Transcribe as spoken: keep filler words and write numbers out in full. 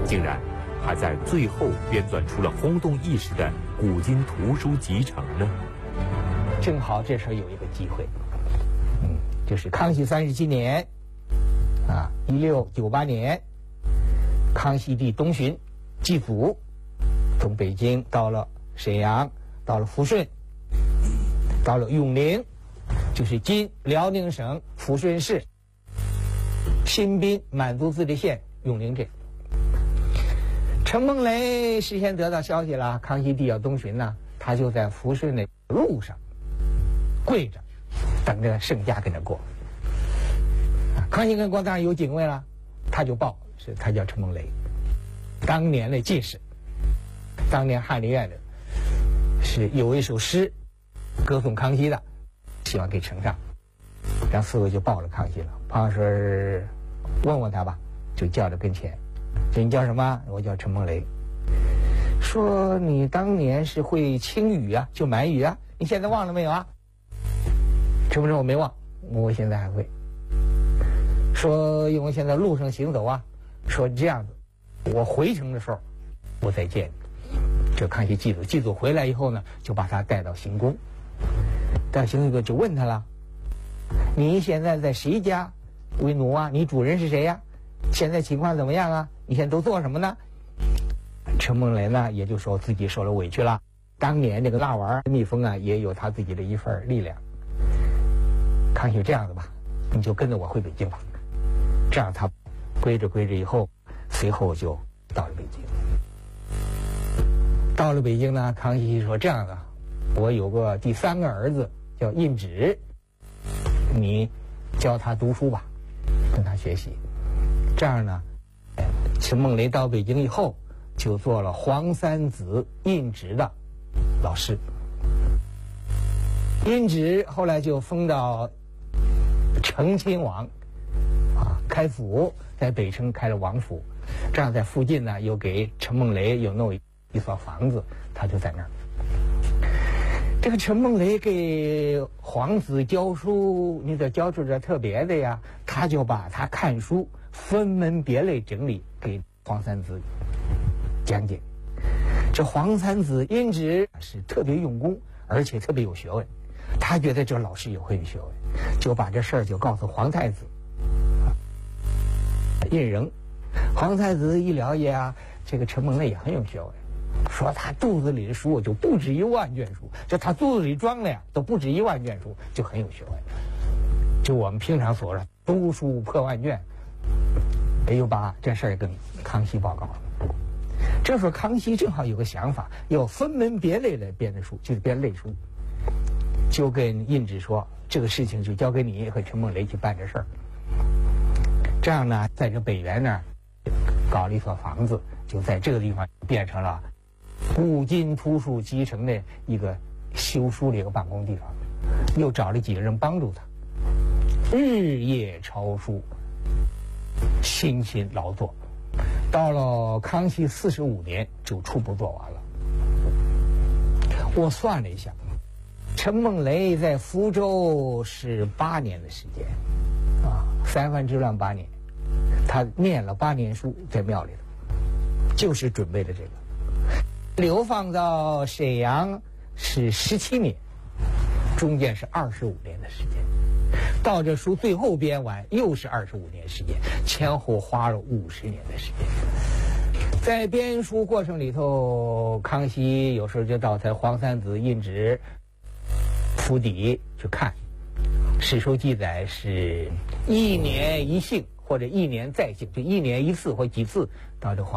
竟然还在最后编纂出了轰动一时的古今图书集成呢？ 正好这时候有一个机会，嗯，就是康熙三十七年，啊，一六九八年，康熙帝东巡祭祖，从北京到了沈阳，到了抚顺，到了永陵，就是今辽宁省抚顺市新宾满族自治县永陵镇。陈梦雷事先得到消息了，康熙帝要东巡呢，他就在抚顺的路上跪着等着圣驾跟他过。康熙跟过当然有警卫了，他就报是他叫陈梦雷，当年的进士，当年翰林院的，是有一首诗歌颂康熙的，希望给呈上，然后侍卫就报了康熙了。胖说问问他吧，就叫到跟前，说你叫什么？我叫陈梦雷。说你当年是会轻语啊，就满语啊，你现在忘了没有啊？陈梦雷我没忘，我现在还会。说因为现在路上行走啊，说这样子，我回城的时候我再见你。这康熙记住，记住回来以后呢，就把他带到行宫，带到行宫就问他了，你现在在谁家为奴啊？你主人是谁呀？现在情况怎么样啊？你现在都做什么呢？陈梦雷呢，也就说自己受了委屈了。当年那个蜡丸蜜蜂啊，也有他自己的一份力量。康熙这样子吧，你就跟着我回北京吧。这样他归着归着以后，随后就到了北京。到了北京呢，康熙说这样的，我有个第三个儿子叫胤祉，你教他读书吧，跟他学习。这样呢，陈梦雷到北京以后，就做了皇三子胤祉的老师。胤祉后来就封到承亲王，啊，开府，在北城开了王府。这样在附近呢，又给陈梦雷又弄一所房子，他就在那儿。这个陈梦雷给皇子教书，你得教出点特别的呀，他就把他看书分门别类整理给皇三子讲解。这皇三子胤祉是特别用功，而且特别有学问，他觉得这老师也会有学问，就把这事儿就告诉皇太子胤禛。皇太子一了解啊，这个陈梦雷也很有学问，说他肚子里的书就不止一万卷书，就他肚子里装的呀都不止一万卷书，就很有学问。就我们平常所说读书破万卷，也就把这事儿跟康熙报告了。这时候康熙正好有个想法，要分门别类的编的书，就是编类书，就跟胤祉说，这个事情就交给你和陈梦雷去办这事儿。这样呢，在这北园那儿搞了一所房子，就在这个地方变成了古今图书集成的一个修书的一个办公地方。又找了几个人帮助他，日夜抄书，辛勤劳作。到了康熙四十五年就初步做完了。我算了一下，陈梦雷在福州是八年的时间，啊，三藩之乱八年，他念了八年书在庙里头，就是准备了这个。流放到沈阳是十七年，中间是二十五年的时间。到这书最后编完又是二十五年时间，前后花了五十年的时间。在编书过程里头，康熙有时候就到他皇三子胤祉府邸去看，史书记载是一年一幸或者一年再幸，就一年一次或几次到这皇